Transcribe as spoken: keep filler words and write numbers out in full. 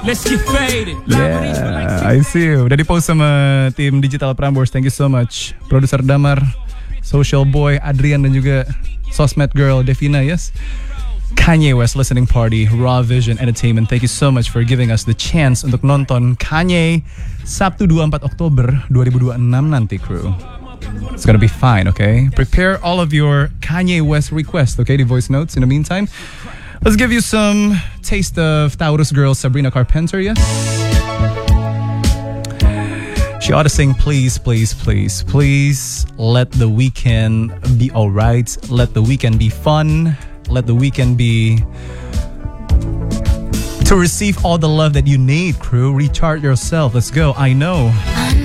Let's get faded. Yeah, I see you. Udah di-post sama tim Digital Prambors. Thank you so much. Produser Damar, Social Boy, Adrian, dan juga Sosmed Girl, Devina, yes? Kanye West Listening Party, Raw Vision Entertainment. Thank you so much for giving us the chance untuk nonton Kanye Sabtu dua puluh empat Oktober dua ribu dua puluh enam nanti, crew. It's gonna be fine, okay? Prepare all of your Kanye West requests, okay? The voice notes. In the meantime, let's give you some taste of Taurus girl Sabrina Carpenter, yes? She ought to sing, please, please, please, please let the weekend be alright. Let the weekend be fun. Let the weekend be to receive all the love that you need, crew. Recharge yourself. Let's go. I know.